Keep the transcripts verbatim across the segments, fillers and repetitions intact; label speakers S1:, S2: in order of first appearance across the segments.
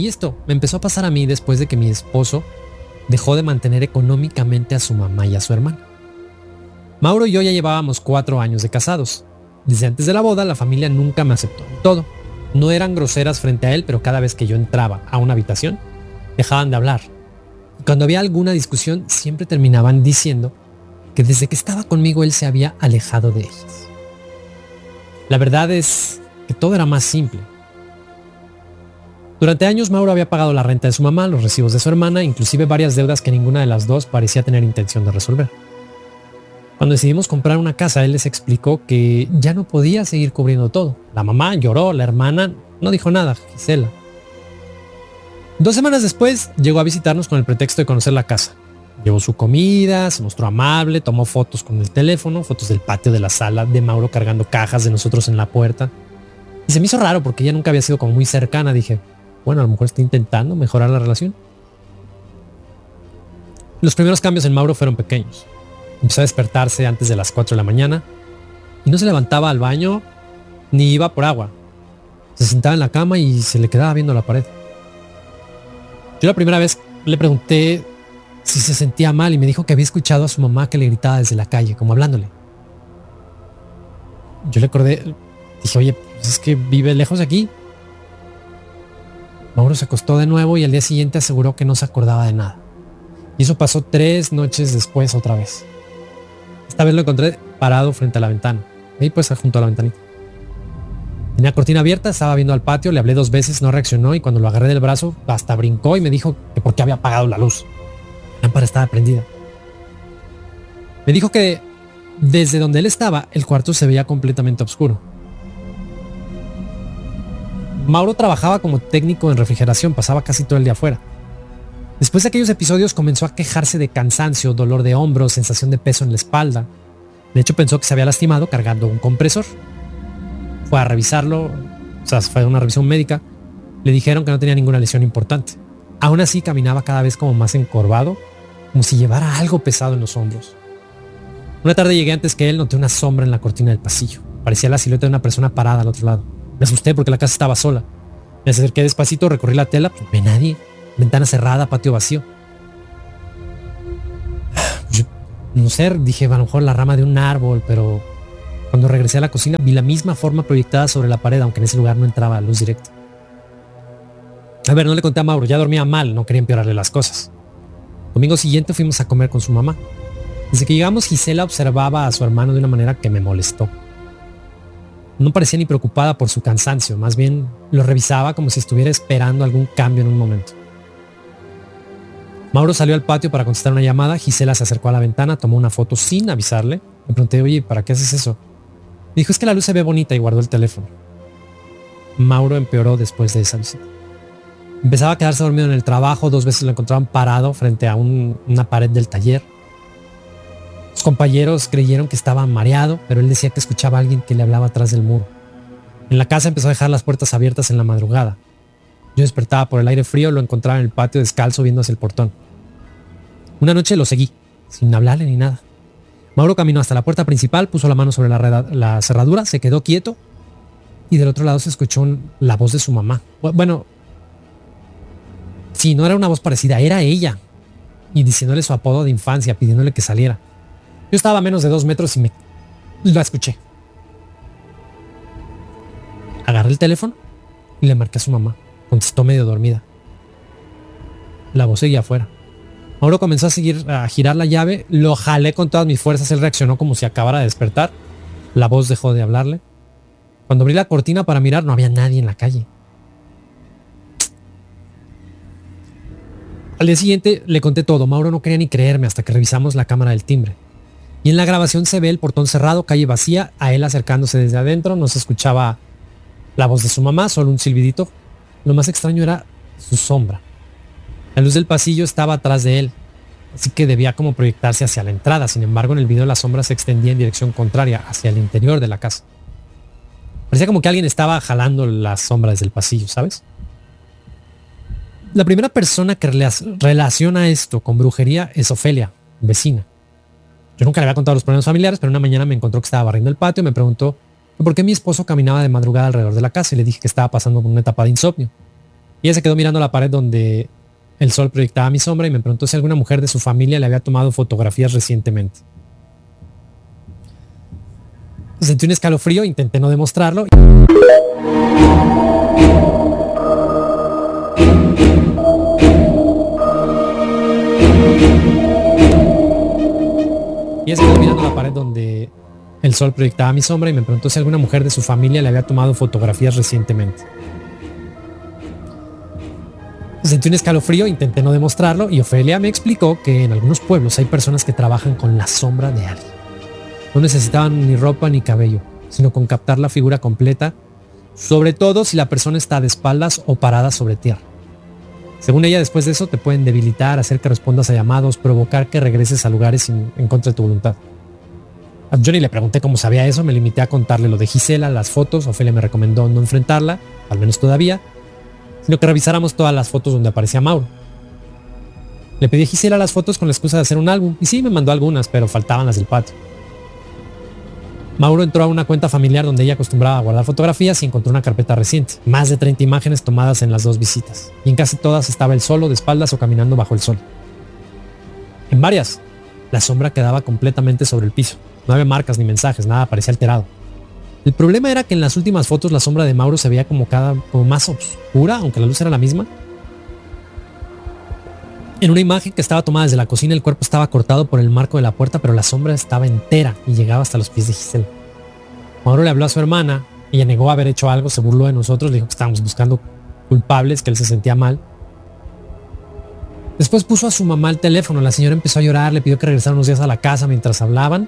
S1: Y esto me empezó a pasar a mí después de que mi esposo dejó de mantener económicamente a su mamá y a su hermano. Mauro y yo ya llevábamos cuatro años de casados. Desde antes de la boda, la familia nunca me aceptó en todo. No eran groseras frente a él, pero cada vez que yo entraba a una habitación, dejaban de hablar. Y cuando había alguna discusión, siempre terminaban diciendo que desde que estaba conmigo él se había alejado de ellas. La verdad es que todo era más simple. Durante años Mauro había pagado la renta de su mamá, los recibos de su hermana, inclusive varias deudas que ninguna de las dos parecía tener intención de resolver. Cuando decidimos comprar una casa, él les explicó que ya no podía seguir cubriendo todo. La mamá lloró, la hermana no dijo nada, Gisela. Dos semanas después llegó a visitarnos con el pretexto de conocer la casa. Llevó su comida, se mostró amable, tomó fotos con el teléfono, fotos del patio de la sala, de Mauro cargando cajas de nosotros en la puerta. Y se me hizo raro porque ella nunca había sido como muy cercana. Dije, bueno, a lo mejor está intentando mejorar la relación. Los primeros cambios en Mauro fueron pequeños. Empezó a despertarse antes de las cuatro de la mañana y no se levantaba al baño ni iba por agua. Se sentaba en la cama y se le quedaba viendo la pared. Yo la primera vez le pregunté si se sentía mal y me dijo que había escuchado a su mamá que le gritaba desde la calle, como hablándole. Yo le acordé, dije, oye, pues es que vive lejos de aquí. Mauro se acostó de nuevo y al día siguiente aseguró que no se acordaba de nada. Y eso pasó tres noches después otra vez. Esta vez lo encontré parado frente a la ventana. Ahí pues junto a la ventanita. Tenía cortina abierta, estaba viendo al patio, le hablé dos veces, no reaccionó y cuando lo agarré del brazo hasta brincó y me dijo que por qué había apagado la luz. La lámpara estaba prendida. Me dijo que desde donde él estaba el cuarto se veía completamente oscuro. Mauro trabajaba como técnico en refrigeración, pasaba casi todo el día afuera. Después de aquellos episodios comenzó a quejarse de cansancio, dolor de hombros, sensación de peso en la espalda. De hecho pensó que se había lastimado cargando un compresor. Fue a revisarlo, o sea, fue a una revisión médica. Le dijeron que no tenía ninguna lesión importante. Aún así caminaba cada vez como más encorvado, como si llevara algo pesado en los hombros. Una tarde llegué antes que él, noté una sombra en la cortina del pasillo. Parecía la silueta de una persona parada al otro lado. Me asusté porque la casa estaba sola. Me acerqué despacito, recorrí la tela, pues no ve nadie. Ventana cerrada, patio vacío. Yo, no sé, dije, a lo mejor la rama de un árbol, pero cuando regresé a la cocina vi la misma forma proyectada sobre la pared, aunque en ese lugar no entraba luz directa. A ver, no le conté a Mauro, ya dormía mal, no quería empeorarle las cosas. Domingo siguiente fuimos a comer con su mamá. Desde que llegamos, Gisela observaba a su hermano de una manera que me molestó. No parecía ni preocupada por su cansancio, más bien lo revisaba como si estuviera esperando algún cambio en un momento. Mauro salió al patio para contestar una llamada. Gisela se acercó a la ventana, tomó una foto sin avisarle. Le pregunté, oye, ¿para qué haces eso? Me dijo, es que la luz se ve bonita, y guardó el teléfono. Mauro empeoró después de esa visita. Empezaba a quedarse dormido en el trabajo, dos veces lo encontraban parado frente a un, una pared del taller. Sus compañeros creyeron que estaba mareado, pero él decía que escuchaba a alguien que le hablaba atrás del muro. En la casa empezó a dejar las puertas abiertas en la madrugada. Yo despertaba por el aire frío, lo encontraba en el patio descalzo viendo hacia el portón. Una noche lo seguí, sin hablarle ni nada. Mauro caminó hasta la puerta principal, puso la mano sobre la, reda, la cerradura, se quedó quieto y del otro lado se escuchó un, la voz de su mamá. Bueno, sí, no era una voz parecida, era ella. Y diciéndole su apodo de infancia, pidiéndole que saliera. Yo estaba a menos de dos metros y me la escuché. Agarré el teléfono y le marqué a su mamá. Contestó medio dormida. La voz seguía afuera. Mauro comenzó a seguir a girar la llave. Lo jalé con todas mis fuerzas. Él reaccionó como si acabara de despertar. La voz dejó de hablarle. Cuando abrí la cortina para mirar, no había nadie en la calle. Al día siguiente le conté todo. Mauro no quería ni creerme hasta que revisamos la cámara del timbre. Y en la grabación se ve el portón cerrado, calle vacía, a él acercándose desde adentro. No se escuchaba la voz de su mamá, solo un silbidito. Lo más extraño era su sombra. La luz del pasillo estaba atrás de él, así que debía como proyectarse hacia la entrada. Sin embargo, en el video la sombra se extendía en dirección contraria, hacia el interior de la casa. Parecía como que alguien estaba jalando la sombra desde el pasillo, ¿sabes? La primera persona que relaciona esto con brujería es Ofelia, vecina. Yo nunca le había contado los problemas familiares, pero una mañana me encontró que estaba barriendo el patio y me preguntó por qué mi esposo caminaba de madrugada alrededor de la casa y le dije que estaba pasando por una etapa de insomnio. Y ella se quedó mirando la pared donde el sol proyectaba mi sombra y me preguntó si alguna mujer de su familia le había tomado fotografías recientemente. Sentí un escalofrío, intenté no demostrarlo. Y ella se quedó mirando la pared donde el sol proyectaba mi sombra y me preguntó si alguna mujer de su familia le había tomado fotografías recientemente. Sentí un escalofrío, intenté no demostrarlo y Ofelia me explicó que en algunos pueblos hay personas que trabajan con la sombra de alguien. No necesitaban ni ropa ni cabello, sino con captar la figura completa, sobre todo si la persona está de espaldas o parada sobre tierra. Según ella, después de eso te pueden debilitar, hacer que respondas a llamados, provocar que regreses a lugares sin, en contra de tu voluntad. A Johnny le pregunté cómo sabía eso, me limité a contarle lo de Gisela, las fotos. Ofelia me recomendó no enfrentarla, al menos todavía, sino que revisáramos todas las fotos donde aparecía Mauro. Le pedí a Gisela las fotos con la excusa de hacer un álbum, y sí, me mandó algunas, pero faltaban las del patio. Mauro entró a una cuenta familiar donde ella acostumbraba a guardar fotografías y encontró una carpeta reciente, más de treinta imágenes tomadas en las dos visitas, y en casi todas estaba él solo, de espaldas o caminando bajo el sol. En varias, la sombra quedaba completamente sobre el piso, no había marcas ni mensajes, nada parecía alterado. El problema era que en las últimas fotos la sombra de Mauro se veía como cada como más oscura, aunque la luz era la misma. En una imagen que estaba tomada desde la cocina, el cuerpo estaba cortado por el marco de la puerta, pero la sombra estaba entera y llegaba hasta los pies de Gisela. Mauro le habló a su hermana, ella negó haber hecho algo, se burló de nosotros, le dijo que estábamos buscando culpables, que él se sentía mal. Después puso a su mamá al teléfono, la señora empezó a llorar, le pidió que regresara unos días a la casa mientras hablaban.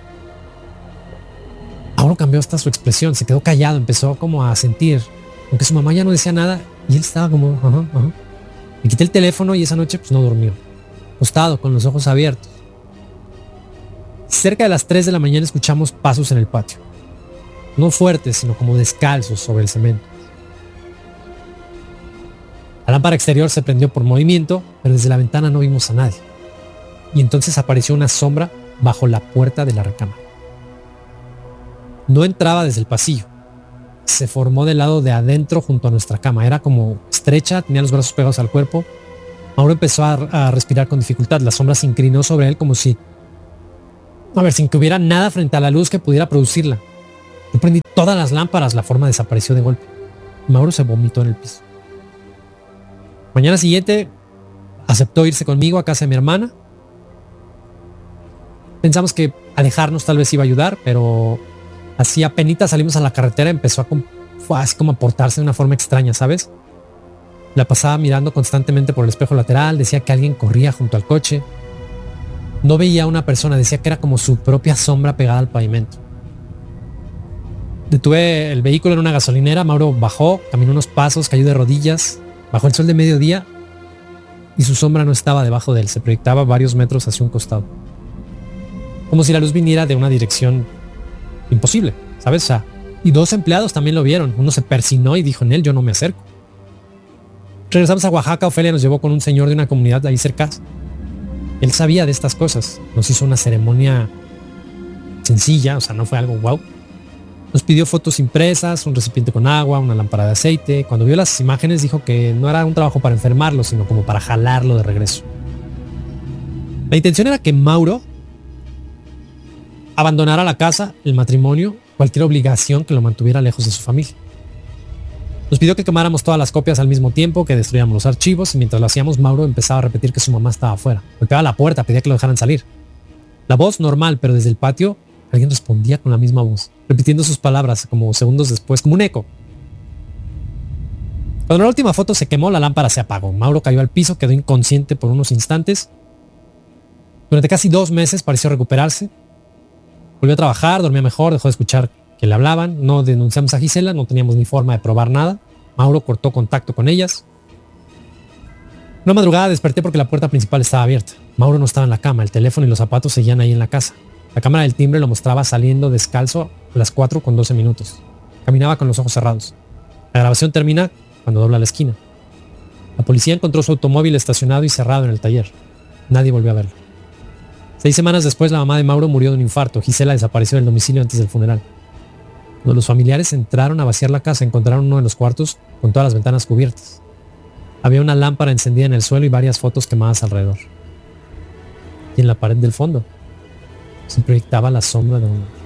S1: Mauro cambió hasta su expresión, se quedó callado, empezó como a sentir, aunque su mamá ya no decía nada, y él estaba como, ajá, ajá. Le quité el teléfono y esa noche pues no durmió, acostado con los ojos abiertos. Cerca de las tres de la mañana escuchamos pasos en el patio, no fuertes, sino como descalzos sobre el cemento. La lámpara exterior se prendió por movimiento, pero desde la ventana no vimos a nadie. Y entonces apareció una sombra bajo la puerta de la recámara. No entraba desde el pasillo. Se formó del lado de adentro junto a nuestra cama. Era como estrecha, tenía los brazos pegados al cuerpo. Mauro empezó a, a respirar con dificultad. La sombra se inclinó sobre él como si... A ver, sin que hubiera nada frente a la luz que pudiera producirla. Yo prendí todas las lámparas, la forma desapareció de golpe. Mauro se vomitó en el piso. Mañana siguiente aceptó irse conmigo a casa de mi hermana. Pensamos que alejarnos tal vez iba a ayudar, pero... Así apenitas salimos a la carretera, empezó a, fue así como a portarse de una forma extraña, ¿sabes? La pasaba mirando constantemente por el espejo lateral, decía que alguien corría junto al coche. No veía a una persona, decía que era como su propia sombra pegada al pavimento. Detuve el vehículo en una gasolinera, Mauro bajó, caminó unos pasos, cayó de rodillas, bajo el sol de mediodía y su sombra no estaba debajo de él, se proyectaba varios metros hacia un costado. Como si la luz viniera de una dirección imposible, ¿sabes? O sea, y dos empleados también lo vieron. Uno se persinó y dijo, en él yo no me acerco. Regresamos a Oaxaca, Ofelia nos llevó con un señor de una comunidad de ahí cerca. Él sabía de estas cosas. Nos hizo una ceremonia sencilla, o sea, no fue algo wow. Nos pidió fotos impresas, un recipiente con agua, una lámpara de aceite. Cuando vio las imágenes dijo que no era un trabajo para enfermarlo, sino como para jalarlo de regreso. La intención era que Mauro abandonara la casa, el matrimonio, cualquier obligación que lo mantuviera lejos de su familia. Nos pidió que quemáramos todas las copias al mismo tiempo, que destruyamos los archivos, y mientras lo hacíamos, Mauro empezaba a repetir que su mamá estaba afuera. Golpeaba la puerta, pedía que lo dejaran salir. La voz normal, pero desde el patio alguien respondía con la misma voz, repitiendo sus palabras como segundos después, como un eco. Cuando la última foto se quemó, la lámpara se apagó. Mauro cayó al piso, quedó inconsciente por unos instantes. Durante casi dos meses pareció recuperarse. Volvió a trabajar, dormía mejor, dejó de escuchar que le hablaban. No denunciamos a Gisela, no teníamos ni forma de probar nada. Mauro cortó contacto con ellas. Una madrugada desperté porque la puerta principal estaba abierta. Mauro no estaba en la cama, el teléfono y los zapatos seguían ahí en la casa. La cámara del timbre lo mostraba saliendo descalzo a las cuatro con doce minutos. Caminaba con los ojos cerrados. La grabación termina cuando dobla la esquina. La policía encontró su automóvil estacionado y cerrado en el taller. Nadie volvió a verlo. Seis semanas después, la mamá de Mauro murió de un infarto. Gisela desapareció del domicilio antes del funeral. Cuando los familiares entraron a vaciar la casa, encontraron uno de los cuartos con todas las ventanas cubiertas. Había una lámpara encendida en el suelo y varias fotos quemadas alrededor. Y en la pared del fondo se proyectaba la sombra de un